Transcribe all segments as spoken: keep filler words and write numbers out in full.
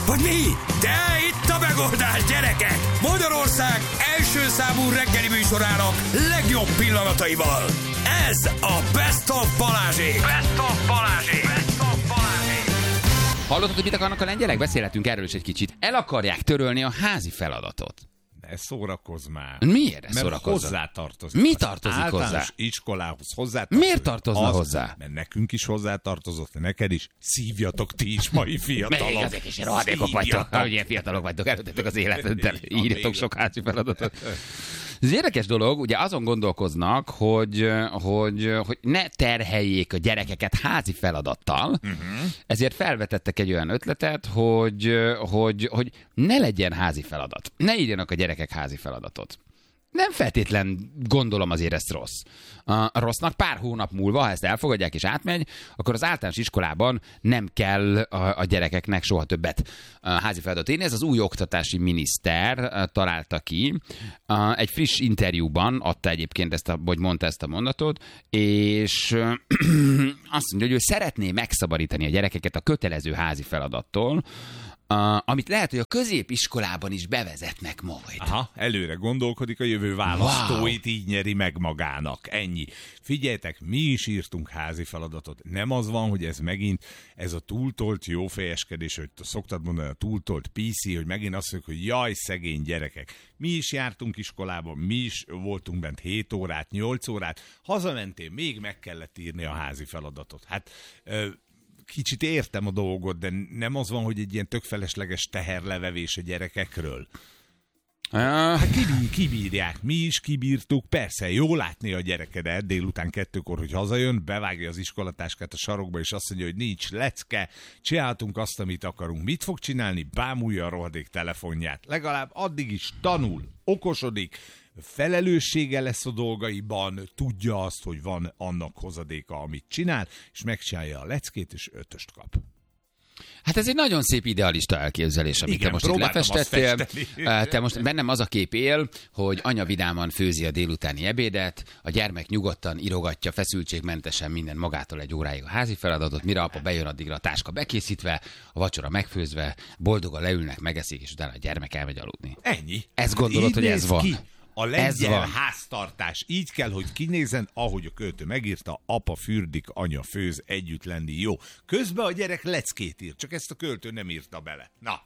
Vagy mi? De itt a megoldás, gyerekek! Magyarország első számú reggeli műsorának legjobb pillanataival. Ez a Best of Balázsék! Best of Balázsék! Best of Balázsék! Hallottad, hogy mit akarnak a lengyelek? Beszélhetünk erről is egy kicsit. El akarják törölni a házi feladatot. Ne szórakozz már. Miért ne Mert szórakozz? hozzátartozik. Mi Az tartozik általános hozzá? iskolához hozzátartozik. Miért tartozna az, hozzá? Mert nekünk is hozzátartozott, neked is. Szívjatok ti is, mai fiatalok. Még ezek is rohadékok vagytok, hogy ilyen fiatalok vagytok, előttetek az életet, írjatok sok házi feladatot. Ez érdekes dolog, ugye azon gondolkoznak, hogy, hogy, hogy ne terheljék a gyerekeket házi feladattal, uh-huh. ezért felvetettek egy olyan ötletet, hogy, hogy, hogy ne legyen házi feladat. Ne írjanak a gyerekek házi feladatot. Nem feltétlen gondolom azért ezt rossz. A rossznak pár hónap múlva, ha ezt elfogadják és átmegy, akkor az általános iskolában nem kell a, a gyerekeknek soha többet házi feladatot írni. Ez az új oktatási miniszter találta ki. Egy friss interjúban adta egyébként ezt a, vagy mondta ezt a mondatot, és azt mondja, hogy ő szeretné megszabadítani a gyerekeket a kötelező házi feladattól, Uh, amit lehet, hogy a középiskolában is bevezetnek majd. Aha, előre gondolkodik, a jövő választóit wow. így nyeri meg magának. Ennyi. Figyeljetek, mi is írtunk házi feladatot. Nem az van, hogy ez megint, ez a túltolt jófejeskedés, hogy szoktad mondani, a túltolt pé cé, hogy megint azt mondjuk, hogy jaj, szegény gyerekek. Mi is jártunk iskolában, mi is voltunk bent hét órát, nyolc órát, hazamentél, még meg kellett írni a házi feladatot. Hát... Ö, Kicsit értem a dolgot, de nem az van, hogy egy ilyen tök felesleges teherlevevés a gyerekekről. Hát kibír, kibírják, mi is kibírtuk, persze, jó látni a gyerekedet délután kettőkor, hogy hazajön, bevágja az iskolatáskát a sarokba, és azt mondja, hogy nincs lecke, csináltunk azt, amit akarunk. Mit fog csinálni? Bámulja a rohadék telefonját. Legalább addig is tanul, okosodik, felelőssége lesz a dolgaiban, tudja azt, hogy van annak hozadéka, amit csinál, és megcsinálja a leckét, és ötöst kap. Hát ez egy nagyon szép idealista elképzelés, amit Igen, te most itt lefestettél. Te most bennem az a kép él, hogy anya vidáman főzi a délutáni ebédet, a gyermek nyugodtan írogatja feszültségmentesen minden magától egy óráig a házi feladatot, mire apa bejön, addigra a táska bekészítve, a vacsora megfőzve, boldogan leülnek, megeszik, és utána a gyermek elmegy aludni. Ennyi. Ezt gondolod, így hogy ez van? Ki. A lengyel háztartás így kell, hogy kinézzen, ahogy a költő megírta, apa fürdik, anya főz, együtt lenni jó. Közben a gyerek leckét ír, csak ezt a költő nem írta bele. Na.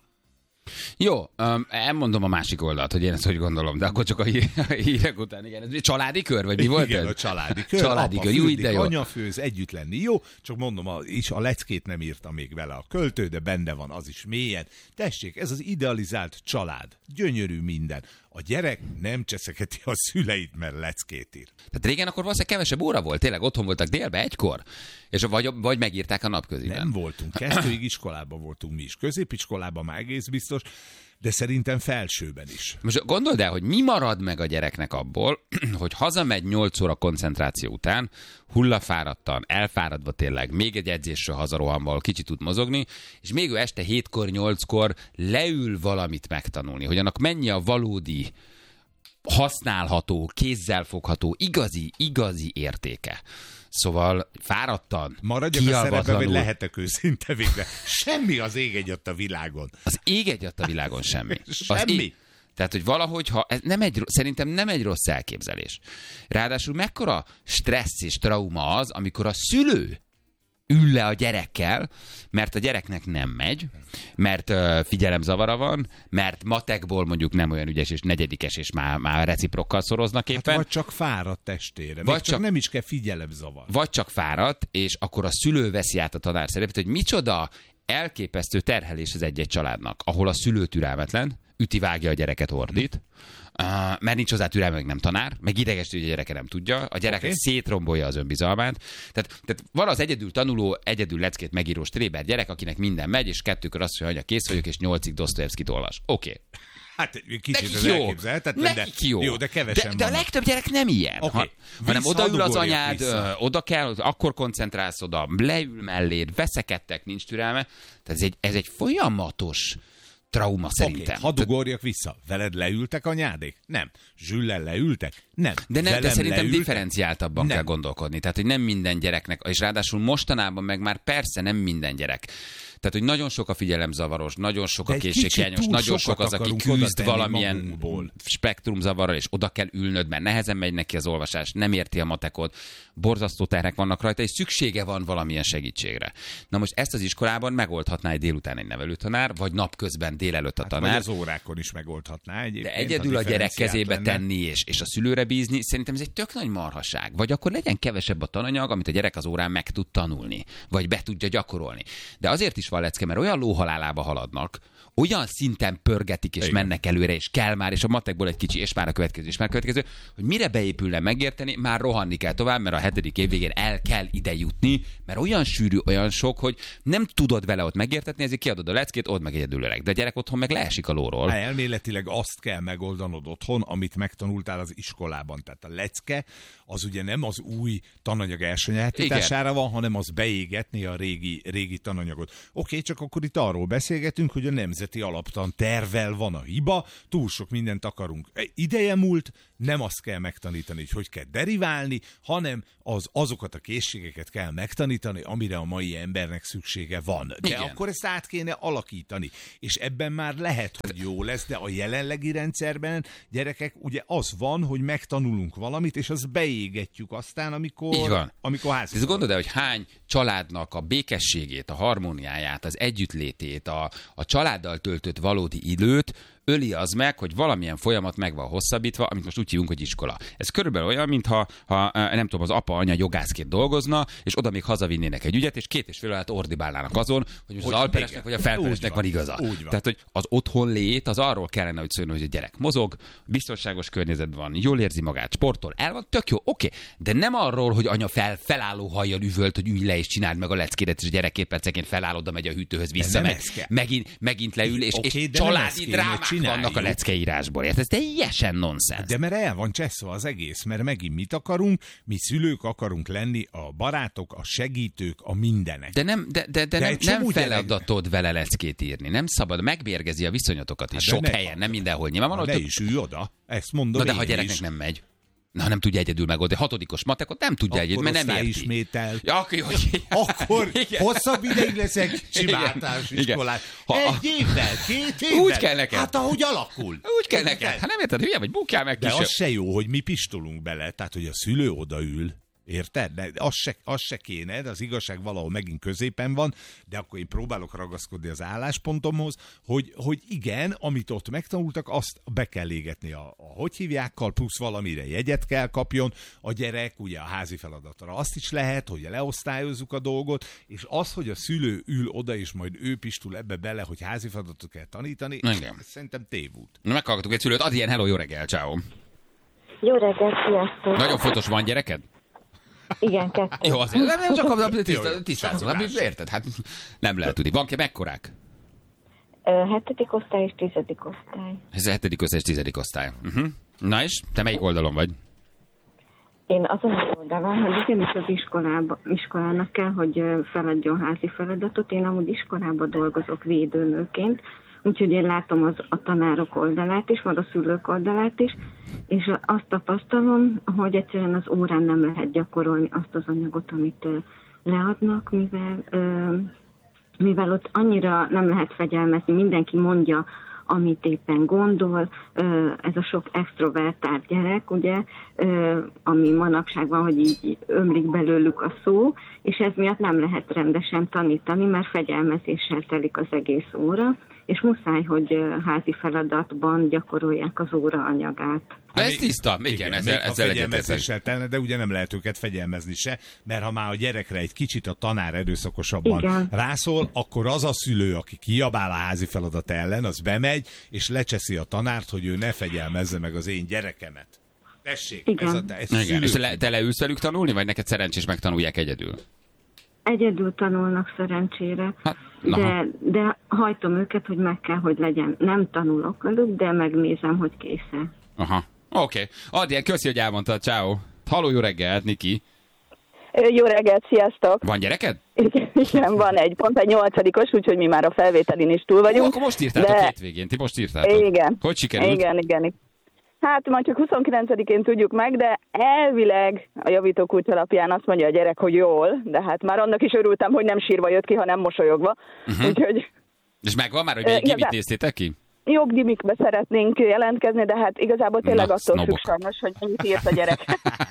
Jó, um, elmondom a másik oldalt, hogy én ezt hogy gondolom, de akkor csak a, hí- a hírek után, igen. Ez családi kör, vagy mi volt igen, ez? a családi kör. Családi apa kör, jó, fürdik, ide jó. anya főz, együtt lenni jó, csak mondom, a, is a leckét nem írta még vele a költő, de benne van az is mélyen. Tessék, ez az idealizált család. Gyönyörű minden. A gyerek nem cseszegeti a szüleit, mert leckét ír. Tehát régen akkor valószínűleg kevesebb óra volt, tényleg otthon voltak délbe egykor, és vagy, vagy megírták a napköziben. Nem voltunk, kezdőig iskolában voltunk mi is. Középiskolában már egész biztos, de szerintem felsőben is. Most gondold el, hogy mi marad meg a gyereknek abból, hogy hazamegy nyolc óra koncentráció után, hullafáradtan, elfáradva tényleg, még egy edzésről hazarohanval kicsit tud mozogni, és még ő este hétkor, nyolckor leül valamit megtanulni, hogy annak mennyi a valódi, használható, kézzelfogható, igazi, igazi értéke. Szóval fáradtan, maradjak a szerepben, hogy lehetek őszinte végre. Semmi az ég egyat a világon. Az ég egyat a világon semmi. Semmi. Ég... Tehát, hogy valahogy, ha ez nem egy, szerintem nem egy rossz elképzelés. Ráadásul mekkora stressz és trauma az, amikor a szülő ül le a gyerekkel, mert a gyereknek nem megy, mert uh, figyelemzavara van, mert matekból mondjuk nem olyan ügyes és negyedikes, és már, már reciprokkal szoroznak éppen. Hát vagy csak fáradt testére, vagy csak, csak nem is kell figyelemzavar. Vagy csak fáradt, és akkor a szülő veszi át a tanár szerepet, hogy micsoda elképesztő terhelés az egy-egy családnak, ahol a szülő türelmetlen, üti-vágja a gyereket, ordít, uh, mert nincs hozzá türelme, meg nem tanár, meg idegesítő, hogy a gyereke nem tudja, a gyerek okay. szétrombolja az önbizalmát. Tehát, tehát van az egyedül tanuló, egyedül leckét megíró stréber gyerek, akinek minden megy, és kettőkor azt mondja, hogy kész vagyok, és nyolcig Dostoyevskit olvas. Oké. Okay. Hát kicsit nekik az jó. elképzelhetetlen, de jó. jó, de kevesen de, de a legtöbb gyerek nem ilyen. Okay. Ha, hanem odaül az anyád, vissza. oda kell, akkor koncentrálsz oda, leül melléd, veszekedtek, nincs türelme. Tehát ez egy, ez egy folyamatos trauma szerintem. Okay, hadd ugorjak vissza. Veled leültek anyádék? Nem. Zsüllel leültek? Nem. De, nem, de szerintem leültek? differenciáltabban nem. kell gondolkodni. Tehát, hogy nem minden gyereknek, és ráadásul mostanában meg már persze nem minden gyerek. Tehát, hogy nagyon sok a figyelemzavaros, nagyon sok a készséghiányos, nagyon sok az, aki küzd valamilyen magunkból. Spektrumzavarral, és oda kell ülnöd, mert nehezen megy neki az olvasás, nem érti a matekot, borzasztó terhek vannak rajta, és szüksége van valamilyen segítségre. Na most ezt az iskolában megoldhatná egy délután egy nevelőtanár, vagy napközben délelőtt a tanár. Hát, vagy az órákon is megoldhatná egyébként. De egyedül a, a gyerek kezébe lenne. tenni, és, és a szülőre bízni, szerintem ez egy tök nagy marhaság. Vagy akkor legyen kevesebb a tananyag, amit a gyerek az órán meg tud tanulni, vagy be tudja gyakorolni. De azért is van lecke, mert olyan lóhalálába haladnak, olyan szinten pörgetik és igen. mennek előre, és kell már, és a matekból egy kicsi, és már a következő, és már a következő, hogy mire beépülne megérteni, már rohanni kell tovább, mert a hetedik év végén el kell ide jutni, mert olyan sűrű, olyan sok, hogy nem tudod vele ott megértetni, ezért kiadod a leckét, odd meg egyedül öreg. De a gyerek otthon meg leesik a lóról. Hát elméletileg azt kell megoldanod otthon, amit megtanultál az iskolában. Tehát a lecke az ugye nem az új tananyag elsajátítására van, hanem az beégetni a régi, régi tananyagot. Oké, okay, csak akkor itt arról beszélgetünk, hogy a nemzeti alaptan tervvel van a hiba, túl sok mindent akarunk. Ideje múlt, nem azt kell megtanítani, hogy hogy kell deriválni, hanem az, azokat a készségeket kell megtanítani, amire a mai embernek szüksége van. De igen. akkor ezt át kéne alakítani. És ebben már lehet, hogy jó lesz, de a jelenlegi rendszerben, gyerekek, ugye az van, hogy megtanulunk valamit, és azt beégetjük aztán, amikor, amikor házi. Ez gondolod, hogy hány családnak a békességét, a harmóniáját, az együttlétét, a, a családdal töltött valódi időt öli az meg, hogy valamilyen folyamat meg van hosszabbítva, amit most úgy hívunk, hogy iskola. Ez körülbelül olyan, mintha ha, nem tudom, az apa, anya jogászként dolgozna, és oda még hazavinnének egy ügyet, és két és fél órát ordibálnának azon, hogy most hogy az alperesnek vagy a felperesnek van igaza. Van. Tehát, hogy az otthon lét, az arról kellene, hogy szóljon, hogy a gyerek mozog, biztonságos környezetben van, jól érzi magát, sportol, el van, tök jó, oké. Okay. De nem arról, hogy anya fel, felálló hajjal üvölt, hogy ülj le és csináld meg a leckédet, és a gyerek két percenként feláll, oda megy a hűtőhöz, vissza, meg, megint, megint leül, és, okay, és családi drámák vannak a leckeírásból. Ez teljesen nonsens. De mert el van cseszve az egész, mert megint mit akarunk? Mi szülők akarunk lenni, a barátok, a segítők, a mindenek. De nem, de, de, de de nem, nem feladatod vele leckét írni. Nem szabad, megmérgezi a viszonyatokat is. Hát sok ne, helyen, nem mindenhol. Nyilván van, ne is ülj oda. Ezt mondom. Na de ha a gyereknek is. nem megy. Na, nem tudja egyedül megoldani. Hatodikos matekot nem tudja akkor egyedül, mert nem érti. Ismétel. Ja, akkor, hogy... akkor hosszabb ideig leszek csimáltás iskolát. Ha, egy évvel, két évvel. Úgy kell neked. Hát ahogy alakul. Úgy kell neked. Hát nem érted, hülye vagy, bukjál meg kisebb. De az se jó, hogy mi pistolunk bele, tehát hogy a szülő odaül. Érted? De az se, az se kéne, de az igazság valahol megint középen van, de akkor én próbálok ragaszkodni az álláspontomhoz, hogy, hogy igen, amit ott megtanultak, azt be kell égetni a, a hogy hívjákkal, plusz valamire jegyet kell kapjon a gyerek, ugye a házi feladatra azt is lehet, hogy leosztályozzuk a dolgot, és az, hogy a szülő ül oda, és majd ő pistul ebbe bele, hogy házi feladatot kell tanítani, igen. Szerintem tévút. Na, meghallgatunk egy szülőt, ad ilyen, hello, jó reggel, ciao. Jó reggel, sziasztok. Nagyon fontos, van gyereked? Igen, kettő. Jó, azért nem, nem csak a tisztázol, érted? Hát nem lehet tudni. Van-e mekkorák? Hetedik osztály és tizedik osztály. Ez a hetedik osztály és tizedik osztály. Uh-huh. Na és? Te melyik oldalon vagy? Én azon az oldalon, hogy igenis az iskolába, iskolának kell, hogy feladjon házi feladatot. Én amúgy iskolában dolgozok védőnőként, úgyhogy én látom az, a tanárok oldalát is, meg a szülők oldalát is, és azt tapasztalom, hogy egyszerűen az órán nem lehet gyakorolni azt az anyagot, amit uh, leadnak, mivel, uh, mivel ott annyira nem lehet fegyelmezni, mindenki mondja, amit éppen gondol, uh, ez a sok extrovertált gyerek, ugye, uh, ami manapság van, hogy így ömlik belőlük a szó, és ez miatt nem lehet rendesen tanítani, mert fegyelmezéssel telik az egész óra, és muszáj, hogy házi feladatban gyakorolják az óra anyagát. Ez tiszta, igen, igen ezzel, ezzel fegyelmezéssel telne, de ugye nem lehet őket fegyelmezni se, mert ha már a gyerekre egy kicsit a tanár erőszakosabban igen. rászól, akkor az a szülő, aki kiabál a házi feladat ellen, az bemegy, és lecseszi a tanárt, hogy ő ne fegyelmezze meg az én gyerekemet. Tessék, igen. ez a te, ez igen. És le, te leülsz velük tanulni, vagy neked szerencsés megtanulják egyedül? Egyedül tanulnak szerencsére, hát, de, de hajtom őket, hogy meg kell, hogy legyen. Nem tanulok velük, de megnézem, hogy kész-e. Aha, oké. Okay. Adjál, köszi, hogy elmondtad, ciao. Halló, jó reggelt, Niki. Jó reggelt, sziasztok! Van gyereked? Igen, igen, van egy, pont egy nyolcadikos, úgyhogy mi már a felvételin is túl vagyunk. Ó, akkor most írtátok de... hétvégén, ti most írtátok. Igen. Hogy sikerült? Igen, igen. Hát majd csak huszonkilencedikén tudjuk meg, de elvileg a javítókulcs alapján azt mondja a gyerek, hogy jól, de hát már annak is örültem, hogy nem sírva jött ki, hanem mosolyogva. Uh-huh. Úgyhogy... És megvan már, hogy melyik gimit néztétek ki? Jobb gimikbe szeretnénk jelentkezni, de hát igazából tényleg Na, attól sznobok. függ sajnos, hogy mennyit írt a gyerek.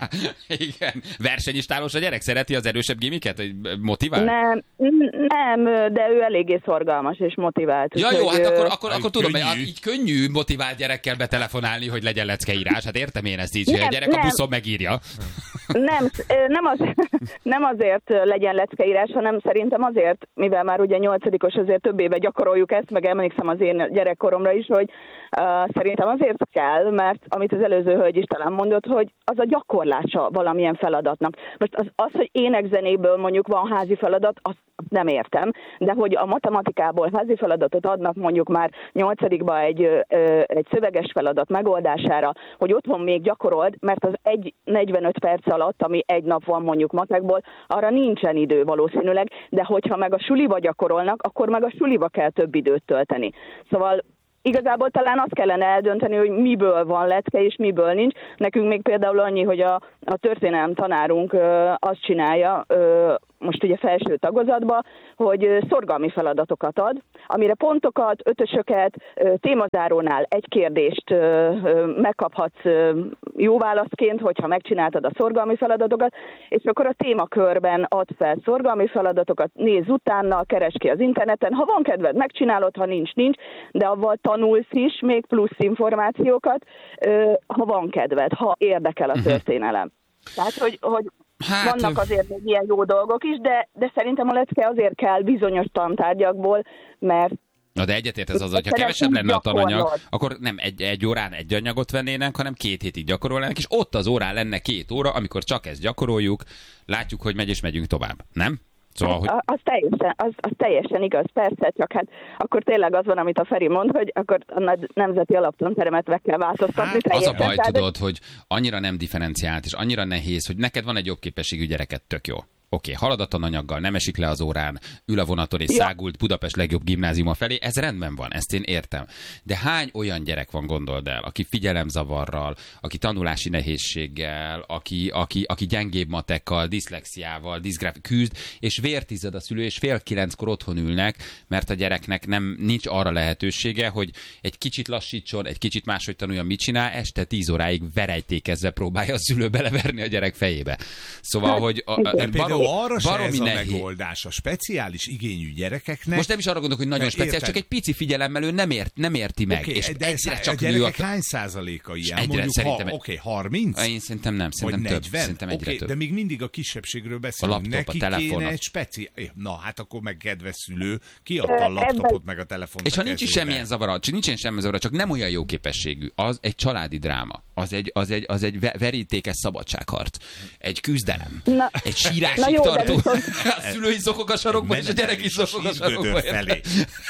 Igen. Versenyistálós a gyerek? Szereti az erősebb gimiket? Hogy motivál? Nem, nem, de ő eléggé szorgalmas és motivált. Ja, jó, hát akkor, akkor, Ay, akkor tudom, hogy könnyű. így könnyű motivált gyerekkel betelefonálni, hogy legyen leckeírás. Hát értem én ezt így, hogy a Nem, gyerek a nem. buszon megírja. Nem, nem, az, nem azért legyen leckeírás, hanem szerintem azért, mivel már ugye nyolcadikos, azért több éve gyakoroljuk ezt, meg emlékszem az én gyerekkoromra is, hogy uh, szerintem azért kell, mert amit az előző hölgy is talán mondott, hogy az a gyakorlása valamilyen feladatnak. Most az, az hogy énekzenéből mondjuk van házi feladat, azt nem értem, de hogy a matematikából házi feladatot adnak mondjuk már nyolcadikba egy, ö, egy szöveges feladat megoldására, hogy otthon még gyakorold, mert az egy negyvenöt perc alatt, ami egy nap van mondjuk matekból, arra nincsen idő valószínűleg, de hogyha meg a suliba gyakorolnak, akkor meg a suliba kell több időt tölteni. Szóval igazából talán azt kellene eldönteni, hogy miből van lecke és miből nincs. Nekünk még például annyi, hogy a, a történelem tanárunk ö, azt csinálja, ö, most ugye felső tagozatba, hogy ö, szorgalmi feladatokat ad, amire pontokat, ötösöket, ö, témazárónál egy kérdést ö, ö, megkaphatsz ö, jó válaszként, hogyha megcsináltad a szorgalmi feladatokat, és akkor a témakörben ad fel szorgalmi feladatokat, nézz utána, keresd ki az interneten, ha van kedved, megcsinálod, ha nincs, nincs, de avval tanulsz is még plusz információkat, ö, ha van kedved, ha érdekel a történelem. Tehát, hogy, hogy Hát, vannak azért még ilyen jó dolgok is, de, de szerintem a lecke azért kell bizonyos tantárgyakból, mert na de egyetért ez az, hogyha Szeretnénk kevesebb lenne a tananyag, gyakorlod. akkor nem egy, egy órán egy anyagot vennének, hanem két hétig gyakorolnának, és ott az órán lenne két óra, amikor csak ezt gyakoroljuk, látjuk, hogy megy és megyünk tovább. Nem? Szóval, hogy... Az, az, teljesen, az, az teljesen igaz, persze, csak hát akkor tényleg az van, amit a Feri mond, hogy akkor a nagy nemzeti alaptanteremet meg kell változtatni. Hát, az a teljesen. baj, Tehát, tudod, hogy annyira nem differenciált, és annyira nehéz, hogy neked van egy jobb képességű gyereket, tök jó. Oké, okay, halad a tananyaggal, nem esik le az órán, ül a vonaton és Ja. szágult Budapest legjobb gimnáziuma felé, ez rendben van, ezt én értem. De hány olyan gyerek van, gondold el, aki figyelemzavarral, aki tanulási nehézséggel, aki, aki, aki gyengébb matekkal, diszlexiával, diszgráf küzd, és vértized a szülő, és fél kilenckor otthon ülnek, mert a gyereknek nem nincs arra lehetősége, hogy egy kicsit lassítson, egy kicsit máshogy tanuljon, mit csinál, este tíz óráig verejtékezve próbálja a szülő beleverni a gyerek fejébe. Szóval, Hát, hogy a, igen. a, De például arra se baromi ez a nehéz. megoldás. A speciális igényű gyerekeknek... Most nem is arra gondolok, hogy nagyon Mert speciális, érted. csak egy pici figyelemmel ő nem, ért, nem érti meg. Oké, és de egyre ez, csak a nő gyerekek a... hány százaléka ilyen? egyre Mondjuk, szerintem- ha, oké, harminc? Én szerintem nem, szerintem Vagy több. negyven? Szerintem egyre Oké, több. de még mindig a kisebbségről beszélünk. A laptop, a Neki telefon, kéne a- egy speci... Na, hát akkor meg kedves szülő, kiadta a laptopot meg a telefont. És ha a nincs is kezébe. semmilyen zavara, csak nincsen semmilyen zavara, csak nem olyan jó képességű, az egy családi dráma. Az egy, az egy, az egy ve- verítékes szabadságharc. Egy küzdelem. Na- egy sírásig na jó, de tartó. viszont- A szülő is zokog a sarokban, és a gyerek is zokog a sarokban. felé.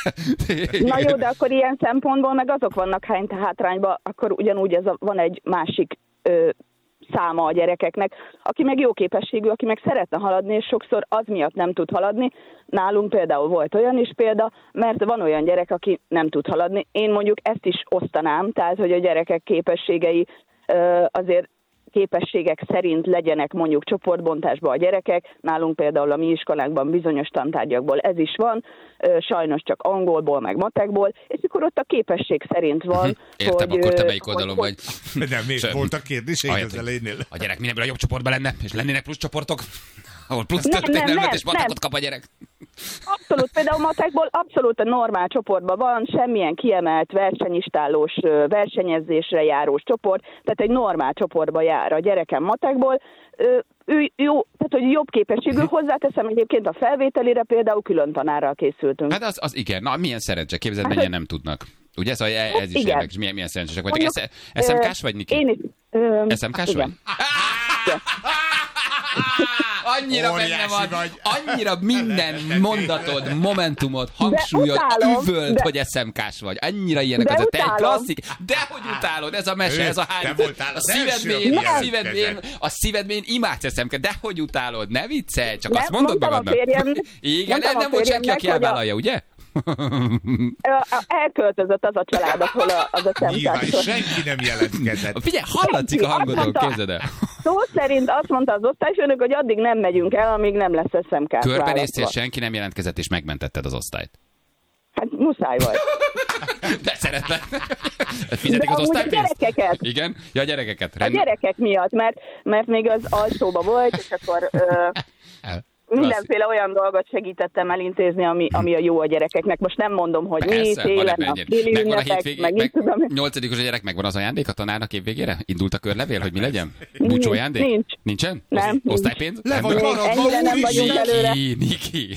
Na jó, de akkor ilyen szempontból meg azok vannak hány hátrányban, akkor ugyanúgy ez a, van egy másik ö, száma a gyerekeknek, aki meg jó képességű, aki meg szeretne haladni, és sokszor az miatt nem tud haladni. Nálunk például volt olyan is példa, mert van olyan gyerek, aki nem tud haladni. Én mondjuk ezt is osztanám, tehát hogy a gyerekek képességei ö, azért képességek szerint legyenek mondjuk csoportbontásban a gyerekek. Nálunk például a mi iskolánkban bizonyos tantárgyakból ez is van, ö, sajnos csak angolból, meg matekból, és akkor ott a képesség szerint van. Értem, hogy, akkor te ö, melyik oldalon hogy- vagy? Nem, miért Sem- voltak kérdéseid Ahelyett, az hogy elejénél? A gyerek mindenből a jobb csoportban lenne, és lennének plusz csoportok, ahol plusz Nem, nem, történelmet nem, és matekot nem. kap a gyerek. Abszolút, például matekból abszolút a normál csoportban van, semmilyen kiemelt versenyistálós, ö, versenyezésre járós csoport, tehát egy normál csoportba jár a gyerekem matekból. Ö, Ő jó, tehát hogy jobb képességű, hozzáteszem egyébként a felvételére például külön tanárral készültünk. Hát az, az igen. Na, milyen szerencse. Képzeld, Hát, mennyien hogy- nem tudnak. Ugye? Szóval ez is igen. érdekes. Milyen, milyen szerencsések vagytok. Mondjuk, es em ká-s vagy, Niki? Én is. Ö, es em ká-s vagy? igen. annyira benne van, vagy. annyira minden mondatod, momentumod, hangsúlyod, üvölt, de... hogy es em ká-s vagy. Annyira ilyenek az, te egy klasszik. Dehogy utálod, ez a mese, ez a hány. A szívedmén, a szívedmén, a szívedmén imádsz es em ká, dehogy utálod, ne viccelj, csak nem, azt mondod magadnak. Igen, nem, nem volt senki, aki elvállalja, ugye? Elköltözött az a család, ahol az a szemtársos. Senki nem jelentkezett. Figyelj, hallatszik a hangodon, képzeld el. Szó szerint azt mondta az osztályfőnök, hogy addig nem megyünk el, amíg nem lesz es em ká. Körbenéztél, senki nem jelentkezett, és megmentetted az osztályt. Hát muszáj vagy. De szeretlek. Fizetik de az osztálypénzt? A gyerekeket. Igen? Ja, a gyerekeket. Rend... A gyerekek miatt, mert, mert még az alsóba volt, és akkor... Ö... Mindenféle olyan dolgot segítettem elintézni, ami, ami a jó a gyerekeknek. Most nem mondom, hogy persze, mi, télen, a téli ünnepek, meg mit tudom. Nyolcadikos a gyerek, megvan az ajándék a tanárnak évvégére? Indult a körlevél, hogy mi legyen? Búcsú ajándék? Nincs. Nincsen? Nem. Osztálypénz? Le vagy maradva, ennyire nem vagyunk előre. Niki, Niki.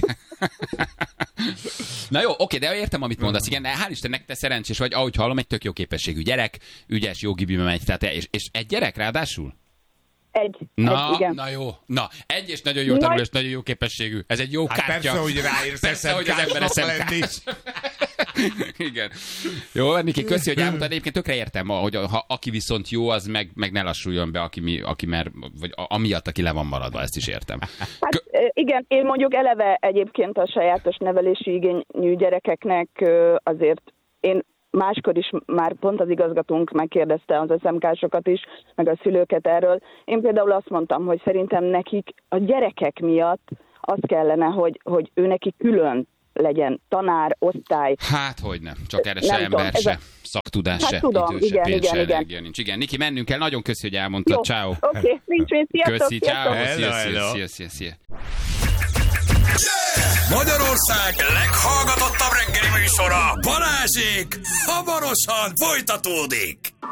Na jó, oké, de értem, amit mondasz. Igen, hál' Istennek te szerencsés vagy, ahogy hallom, egy tök jó képességű gyerek, ügyes, jó gibibe megy, tehát és, és egy gyerek ráadásul? Egy. Na, egy, igen. na jó. Na, egy és nagyon jó tanuló, és nagyon jó képességű. Ez egy jó hát kártya. Persze, hogy ráérsz persze, hogy az ember eszemkás. Igen. Jó, Niki, köszi, hogy elmondtad. Egyébként tökre értem, hogy ha aki viszont jó, az meg, meg ne lassuljon be, aki, mi, aki mer, vagy amiatt, aki le van maradva, ezt is értem. Hát igen, én mondjuk eleve egyébként a sajátos nevelési igényű gyerekeknek azért én máskor is már pont az igazgatónk megkérdezte az es em ká-sokat is, meg a szülőket erről. Én például azt mondtam, hogy szerintem nekik a gyerekek miatt az kellene, hogy, hogy ő neki külön legyen tanár, osztály. Hát, hogy nem. Csak erre se ember se, a... szaktudás hát se, tudom, idő se, igen, pénz igen, se, igen. energia nincs. Igen, Niki, mennünk kell. Nagyon köszi, hogy elmondtad. Ciao. Oké, okay, nincs mint. Sziasztok, köszi, ciao. Hello, Szia, hello. szia, szia, szia. Magyarország leghallgatottabb reggeli műsora, Balázsék, hamarosan folytatódik.